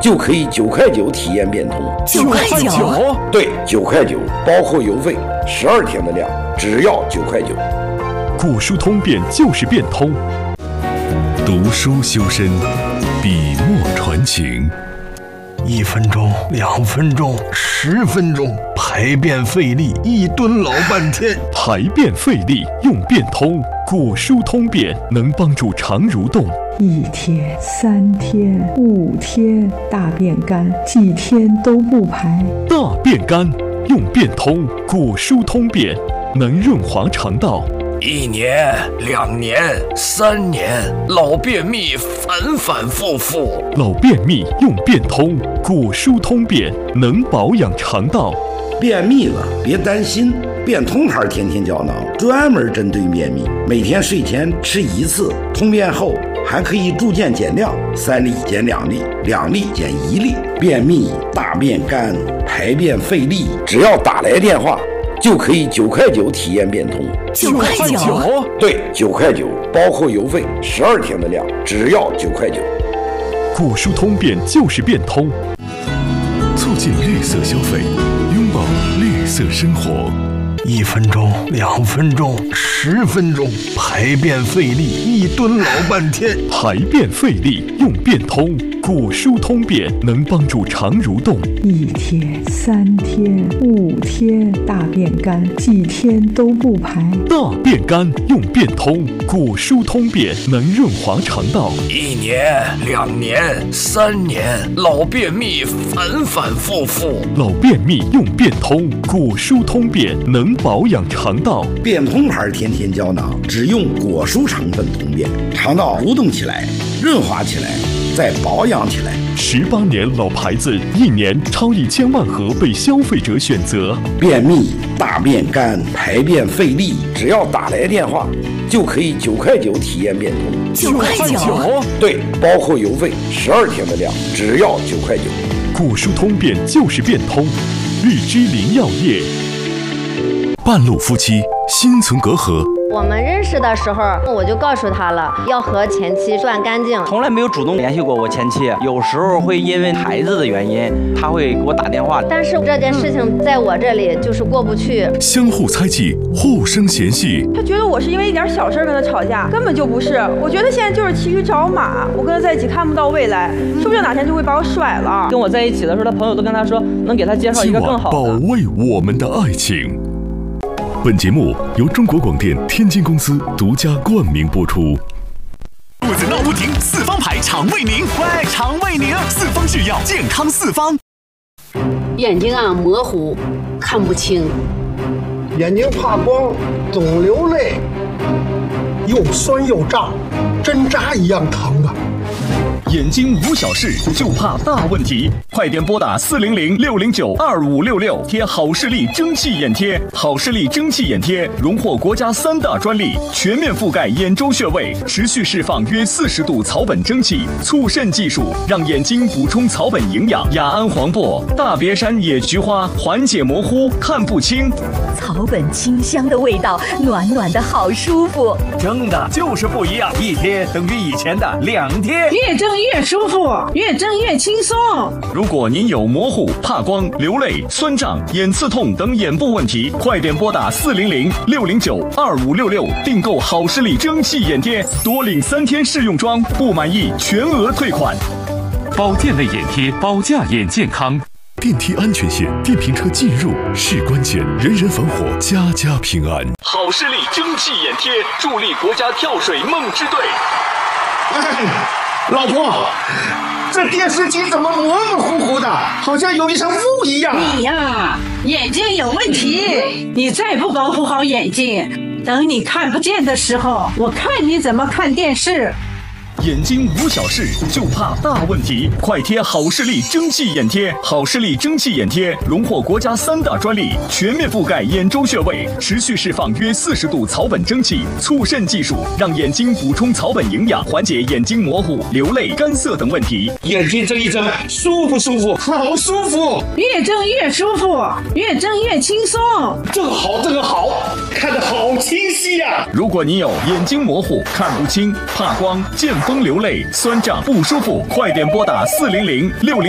就可以9块9体验变通。 9块9？ 对，9块9，包括邮费，12天的量，只要9块9。 果蔬通变就是变通。读书修身，笔墨传情。 1分钟、2分钟、10分钟，排便费力，1蹲老半天。 排便费力用变通，果蔬通便能帮助肠蠕动。 1天、3天、5天，大便干，几天都不排。 大便干用变通，果蔬通便能润滑肠道。 1年、2年、3年，老便秘反反复复。 老便秘用变通，果蔬通便能保养肠道。 便秘了别担心，变通牌天天胶囊专门针对便秘，每天睡前吃1次，通便后还可以逐渐减量，3粒减2粒，2粒减1粒。便秘、大便干、排便费力，只要打来电话，就可以9块9体验变通。 9块9？ 对，9块9，包括邮费，12天的量，只要9块9。 果蔬通便就是变通，促进绿色消费，拥抱绿色生活。 1分钟、2分钟、10分钟，排便费力，1蹲老半天。 排便费力用变通，果蔬通便能帮助肠蠕动。 1天、3天、5天，大便干，几天都不排。 大便干用变通，果蔬通便能润滑肠道。 1年、2年、3年，老便秘反反复复。 老便秘用变通，果蔬通便能保养肠道。 变通牌天天胶囊只用果蔬成分通便，肠道蠕动起来，润滑起来，再保养起来。 18年老牌子，1年超1000万盒被消费者选择。 便秘、大便干、排便费力，只要打来电话，就可以9块9体验变通。 9块9？ 对，包括邮费，12天的量，只要9块9。 果蔬通便就是变通，绿芝林药业。半路夫妻心存隔阂。 我们认识的时候，我就告诉他了，要和前妻断干净。 从来没有主动联系过我前妻，有时候会因为孩子的原因，他会给我打电话。 但是这件事情在我这里就是过不去。 相互猜忌，互生嫌隙。 他觉得我是因为一点小事跟他吵架，根本就不是。我觉得现在就是骑驴找马，我跟他在一起看不到未来，说不定哪天就会把我甩了。 跟我在一起的时候，他朋友都跟他说，能给他介绍一个更好的。 保卫我们的爱情。本节目由中国广电天津公司独家冠名播出。 肚子闹不停，四方牌肠胃宁，喂，肠胃宁，四方制药，健康四方。 眼睛啊模糊，看不清， 眼睛怕光，总流泪，又酸又胀，针扎一样疼啊。 眼睛无小事，就怕大问题。快点拨打400-609-2566，贴好视力蒸汽眼贴。好视力蒸汽眼贴荣获国家3大专利，全面覆盖眼周穴位，持续释放约40度草本蒸汽，促渗技术让眼睛补充草本营养。雅安黄柏、大别山野菊花缓解模糊看不清， 草本清香的味道，暖暖的好舒服。 蒸的就是不一样，一贴等于以前的2贴， 越蒸越舒服，越蒸越轻松。 如果您有模糊、怕光、流泪、酸胀、眼刺痛等眼部问题，快点拨打400-609-2566，订购好视力蒸汽眼贴，多领3天试用装，不满意全额退款。 保健类眼贴，保驾眼健康。 电梯安全线，电瓶车进入是关键，人人防火，家家平安。 好视力蒸汽眼贴，助力国家跳水梦之队。 老婆，这电视机怎么模模糊糊的，好像有一层雾一样。 你呀，眼睛有问题，你再不保护好眼睛，等你看不见的时候，我看你怎么看电视。 眼睛无小事，就怕大问题。快贴好视力蒸汽眼贴，好视力蒸汽眼贴荣获国家3大专利，全面覆盖眼周穴位，持续释放约40度草本蒸汽，促渗技术让眼睛补充草本营养，缓解眼睛模糊、流泪、干涩等问题。 眼睛睁一睁，舒不舒服？好舒服， 越睁越舒服，越睁越轻松。 这个好，这个好，看得好清晰呀！ 如果你有眼睛模糊、看不清、怕光、见风流泪、酸胀不舒服，快点拨打400-60